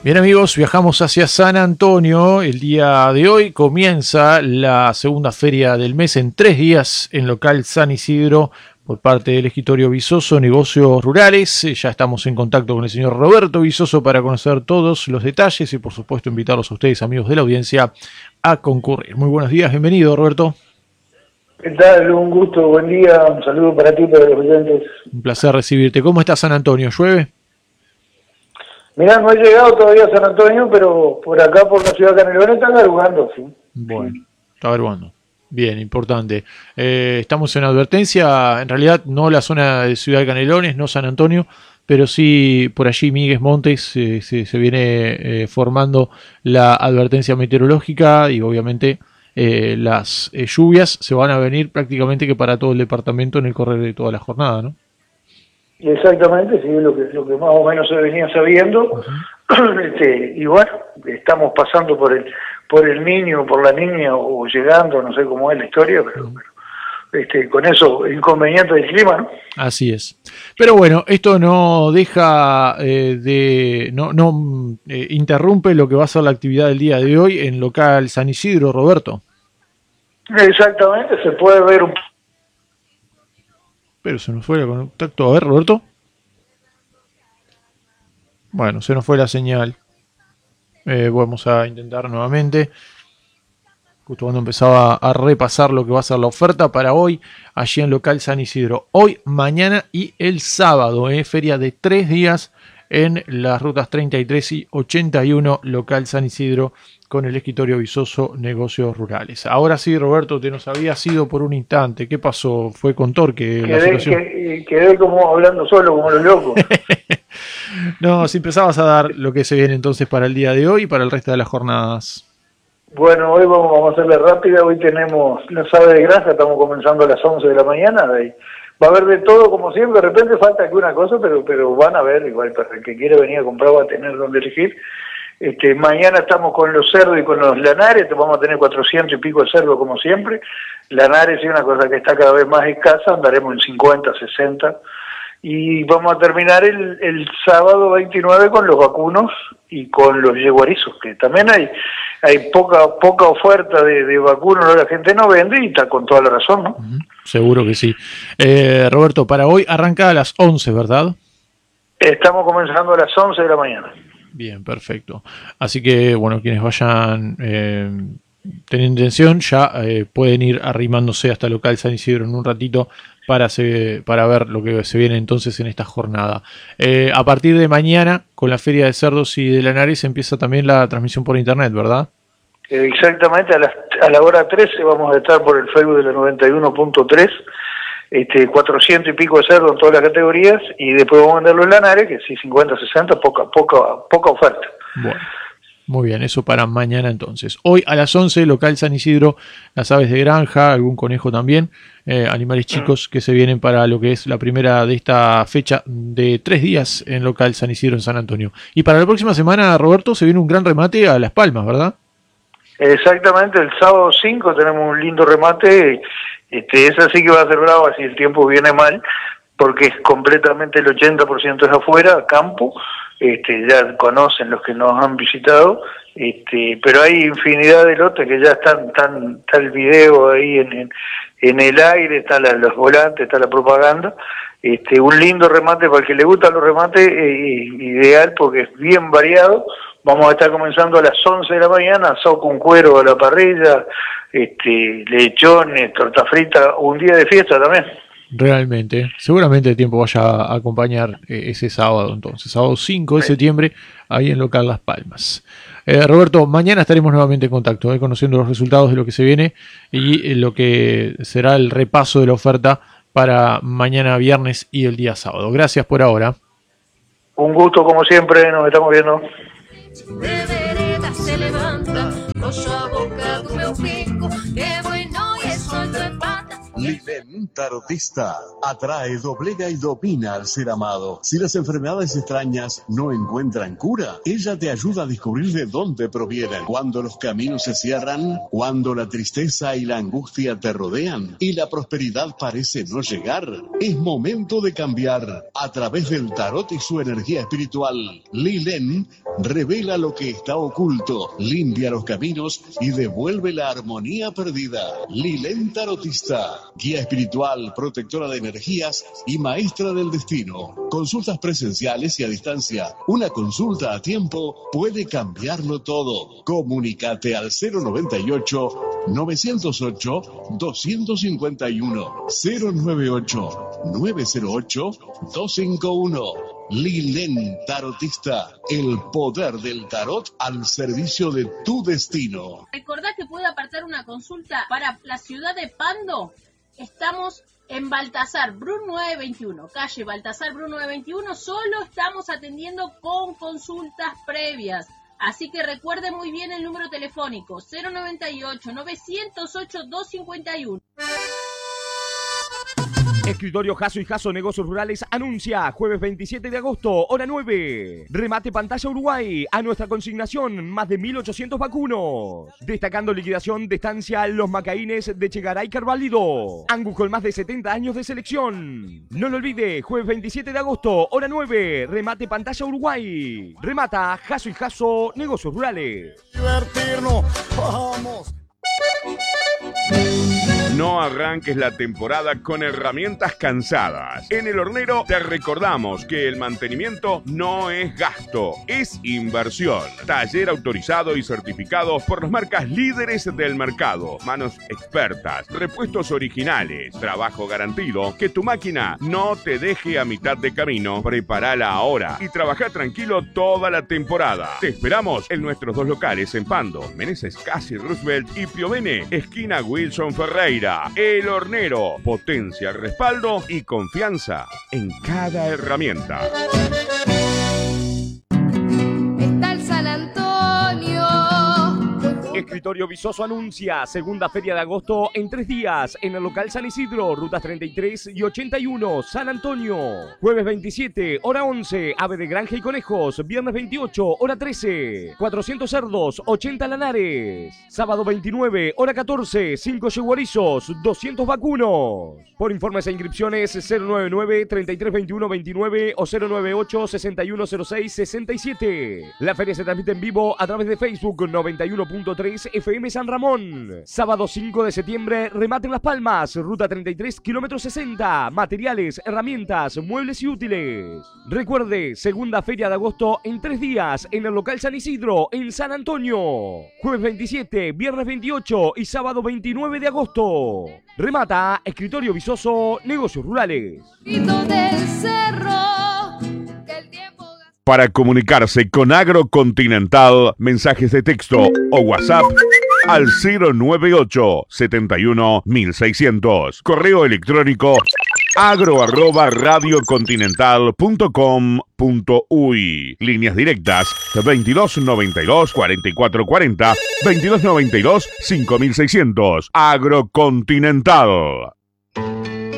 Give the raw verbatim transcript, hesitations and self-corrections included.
Bien amigos, viajamos hacia San Antonio. El día de hoy comienza la segunda feria del mes en tres días en local San Isidro por parte del Escritorio Visoso Negocios Rurales. Ya estamos en contacto con el señor Roberto Visoso para conocer todos los detalles y por supuesto invitarlos a ustedes, amigos de la audiencia, a concurrir. Muy buenos días, bienvenido Roberto. ¿Qué tal? Un gusto, buen día, un saludo para ti y para los oyentes. Un placer recibirte. ¿Cómo está San Antonio? ¿Llueve? Mirá, no he llegado todavía a San Antonio, pero por acá, por la ciudad de Canelones, están garugando, sí. Bueno, está garugando. Bien, importante. Eh, estamos en advertencia, en realidad no la zona de Ciudad de Canelones, no San Antonio, pero sí por allí Migues Montes eh, se, se viene eh, formando la advertencia meteorológica y obviamente eh, las eh, lluvias se van a venir prácticamente que para todo el departamento en el correr de toda la jornada, ¿no? Exactamente, sí, lo que, lo que más o menos se venía sabiendo. Uh-huh. este, y bueno, estamos pasando por el por el niño, por la niña, o llegando, no sé cómo es la historia, pero, uh-huh. pero este, con eso, inconveniente del clima, ¿no? Así es. Pero bueno, esto no deja eh, de, no, no eh, interrumpe lo que va a ser la actividad del día de hoy en local San Isidro, Roberto. Exactamente, se puede ver un Pero se nos fue el contacto. A ver, Roberto. Bueno, se nos fue la señal. Eh, vamos a intentar nuevamente. Justo cuando empezaba a repasar lo que va a ser la oferta para hoy, allí en local San Isidro. Hoy, mañana y el sábado. Eh, feria de tres días en las rutas treinta y tres y ochenta y uno, local San Isidro, con el Escritorio Visoso Negocios Rurales. Ahora sí, Roberto, te nos había sido por un instante. ¿Qué pasó? ¿Fue con Torque la quedé, situación? Quedé, quedé como hablando solo, como los locos. No, si empezabas a dar lo que se viene entonces para el día de hoy y para el resto de las jornadas. Bueno, hoy vamos, vamos a hacerle rápida. Hoy tenemos la sabe de granja, estamos comenzando a las once de la mañana. De, va a haber de todo, como siempre. De repente falta alguna cosa, pero pero van a ver, igual para el que quiere venir a comprar va a tener donde elegir. Este, mañana estamos con los cerdos y con los lanares, vamos a tener cuatrocientos y pico de cerdos como siempre. Lanares es una cosa que está cada vez más escasa, andaremos en cincuenta, sesenta. Y vamos a terminar el, el sábado veintinueve con los vacunos y con los yeguarizos, que también hay hay poca poca oferta de, de vacunos, ¿no? La gente no vende y está con toda la razón, ¿no? Uh-huh. Seguro que sí. Eh, Roberto, para hoy arranca a las once, ¿verdad? Estamos comenzando a las once de la mañana. Bien, perfecto. Así que, bueno, quienes vayan eh, teniendo intención ya eh, pueden ir arrimándose hasta el local San Isidro en un ratito para, se, para ver lo que se viene entonces en esta jornada. Eh, a partir de mañana, con la Feria de Cerdos y de Lanares, empieza también la transmisión por internet, ¿verdad? Exactamente, a, las, a la hora trece vamos a estar por el Facebook de la noventa y uno punto tres. Este, cuatrocientos y pico de cerdo en todas las categorías, y después vamos a vender los lanares, que sí, cincuenta, sesenta, poca, poca, poca oferta. Bueno, muy bien, eso para mañana entonces. Hoy a las once, local San Isidro, las aves de granja, algún conejo también, eh, animales chicos mm. que se vienen para lo que es la primera de esta fecha de tres días en local San Isidro en San Antonio. Y para la próxima semana, Roberto, se viene un gran remate a Las Palmas, ¿verdad? Exactamente, el sábado cinco tenemos un lindo remate. Este, esa sí que va a ser brava si el tiempo viene mal, porque es completamente el ochenta por ciento es afuera, campo. Este, ya conocen los que nos han visitado, este, pero hay infinidad de lotes que ya están, están está el video ahí en, en, en el aire, están la, los volantes, está la propaganda. Este, un lindo remate para el que le gustan los remates, eh, ideal porque es bien variado. Vamos a estar comenzando a las once de la mañana, asado con cuero a la parrilla, este, lechones, torta frita, un día de fiesta también. Realmente, seguramente el tiempo vaya a acompañar eh, ese sábado entonces, sábado cinco de septiembre, ahí en local Las Palmas. Eh, Roberto, mañana estaremos nuevamente en contacto, eh, conociendo los resultados de lo que se viene y eh, lo que será el repaso de la oferta para mañana viernes y el día sábado. Gracias por ahora. Un gusto como siempre, nos estamos viendo. De vereda se levanta, coxa a boca do meu pico, que bueno y estoy de pata. Lilén Tarotista atrae, doblega y domina al ser amado. Si las enfermedades extrañas no encuentran cura, ella te ayuda a descubrir de dónde provienen. Cuando los caminos se cierran, cuando la tristeza y la angustia te rodean y la prosperidad parece no llegar, es momento de cambiar. A través del tarot y su energía espiritual, Lilén revela lo que está oculto, limpia los caminos y devuelve la armonía perdida. Lilén Tarotista, guía espiritual, protectora de energías y maestra del destino. Consultas presenciales y a distancia. Una consulta a tiempo puede cambiarlo todo. Comunícate al cero noventa y ocho, novecientos ocho, doscientos cincuenta y uno, cero noventa y ocho, novecientos ocho, doscientos cincuenta y uno. Lilén Tarotista, el poder del tarot al servicio de tu destino. Recordá que puede apartar una consulta para la ciudad de Pando. Estamos en Baltasar Bru nueve veintiuno, calle Baltasar Bru nueve veintiuno. Solo estamos atendiendo con consultas previas. Así que recuerde muy bien el número telefónico cero noventa y ocho, novecientos ocho, doscientos cincuenta y uno. Escritorio Jasso y Jasso Negocios Rurales anuncia jueves veintisiete de agosto, hora nueve. Remate pantalla Uruguay. A nuestra consignación, más de mil ochocientos vacunos. Destacando liquidación de estancia Los Macaínes de Chegaray Carvalho. Angus con más de setenta años de selección. No lo olvide, jueves veintisiete de agosto, hora nueve. Remate pantalla Uruguay. Remata Jasso y Jasso Negocios Rurales. Divertirnos, vamos. No arranques la temporada con herramientas cansadas. En El Hornero te recordamos que el mantenimiento no es gasto, es inversión. Taller autorizado y certificado por las marcas líderes del mercado. Manos expertas, repuestos originales, trabajo garantido. Que tu máquina no te deje a mitad de camino. Prepárala ahora y trabaja tranquilo toda la temporada. Te esperamos en nuestros dos locales en Pando, Meneses Casi Roosevelt y Piovene, esquina Wilson Ferreira. El Hornero, potencia, respaldo y confianza en cada herramienta. Está el San Antonio. Escritorio Visoso anuncia segunda feria de agosto en tres días en el local San Isidro, rutas treinta y tres y ochenta y uno, San Antonio. Jueves veintisiete, hora once, ave de granja y conejos. Viernes veintiocho, hora trece, cuatrocientos cerdos, ochenta lanares. Sábado veintinueve, hora catorce, cinco yeguarizos, doscientos vacunos. Por informes e inscripciones cero noventa y nueve, treinta y tres veintiuno veintinueve o cero noventa y ocho, sesenta y uno cero seis sesenta y siete. La feria se transmite en vivo a través de Facebook noventa y uno punto tres F M San Ramón. Sábado cinco de septiembre, remate en Las Palmas, ruta treinta y tres, kilómetro sesenta. Materiales, herramientas, muebles y útiles. Recuerde, segunda feria de agosto en tres días en el local San Isidro, en San Antonio. Jueves veintisiete, viernes veintiocho y sábado veintinueve de agosto. Remata Escritorio Visoso Negocios Rurales. Grito del cerro, que el tiempo... Para comunicarse con Agrocontinental, mensajes de texto o WhatsApp al cero noventa y ocho, setenta y uno, mil seiscientos. Correo electrónico agro arroba radiocontinental punto com punto uy. Líneas directas veintidós noventa y dos, cuarenta y cuatro cuarenta, veintidós noventa y dos, cinco mil seiscientos. Agrocontinental.